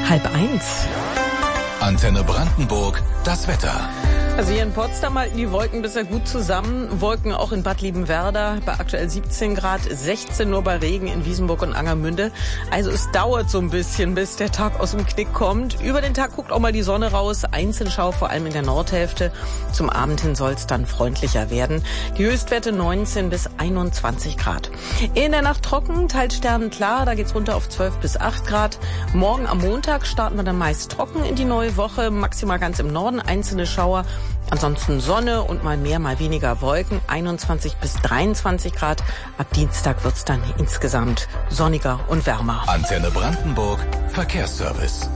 12:30. Antenne Brandenburg, das Wetter. Also hier in Potsdam halten die Wolken bisher gut zusammen. Wolken auch in Bad Liebenwerda bei aktuell 17 Grad, 16 nur bei Regen in Wiesenburg und Angermünde. Also es dauert so ein bisschen, bis der Tag aus dem Knick kommt. Über den Tag guckt auch mal die Sonne raus. Einzelschau, vor allem in der Nordhälfte. Zum Abend hin soll es dann freundlicher werden. Die Höchstwerte 19 bis 21 Grad. In der Nacht trocken, teils sternenklar. Da geht's runter auf 12 bis 8 Grad. Morgen am Montag starten wir dann meist trocken in die neue Woche. Maximal ganz im Norden einzelne Schauer. Ansonsten Sonne und mal mehr, mal weniger Wolken, 21 bis 23 Grad. Ab Dienstag wird's dann insgesamt sonniger und wärmer. Antenne Brandenburg, Verkehrsservice.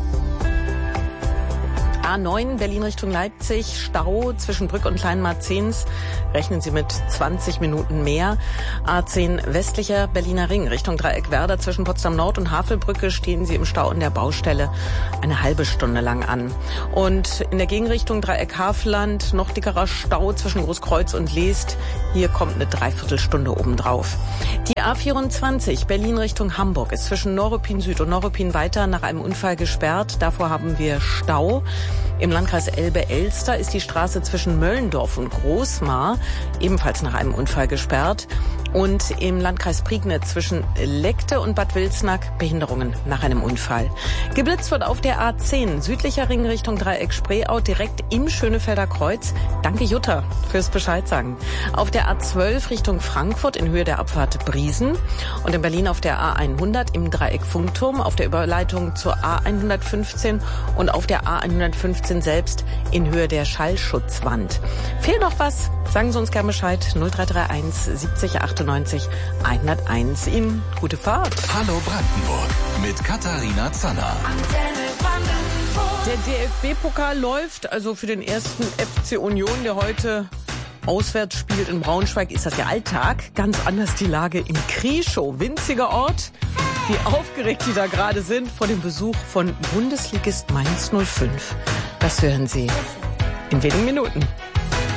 A9 Berlin Richtung Leipzig, Stau zwischen Brück und Kleinmarzens. Rechnen Sie mit 20 Minuten mehr. A10 westlicher Berliner Ring Richtung Dreieckwerder zwischen Potsdam Nord und Havelbrücke stehen Sie im Stau in der Baustelle eine halbe Stunde lang an. Und in der Gegenrichtung Dreieck Havelland noch dickerer Stau zwischen Großkreuz und Leest. Hier kommt eine Dreiviertelstunde obendrauf. Die A24 Berlin Richtung Hamburg ist zwischen Neuruppin Süd und Neuruppin weiter nach einem Unfall gesperrt. Davor haben wir Stau. Im Landkreis Elbe-Elster ist die Straße zwischen Möllendorf und Großmar ebenfalls nach einem Unfall gesperrt. Und im Landkreis Prignitz zwischen Leckte und Bad Wilsnack Behinderungen nach einem Unfall. Geblitzt wird auf der A10 südlicher Ring Richtung Dreieck Spreeau direkt im Schönefelder Kreuz. Danke Jutta fürs Bescheid sagen. Auf der A12 Richtung Frankfurt in Höhe der Abfahrt Briesen. Und in Berlin auf der A100 im Dreieck Funkturm auf der Überleitung zur A115 und auf der A115 selbst in Höhe der Schallschutzwand. Fehlt noch was? Sagen Sie uns gerne Bescheid. 0331 70 98 101. Ihnen gute Fahrt. Hallo Brandenburg mit Katharina Zanner. Der DFB-Pokal läuft, also für den ersten FC Union, der heute auswärts spielt in Braunschweig, ist das ja Alltag. Ganz anders die Lage in Krieschow, winziger Ort. Wie aufgeregt die da gerade sind vor dem Besuch von Bundesligist Mainz 05. Das hören Sie in wenigen Minuten.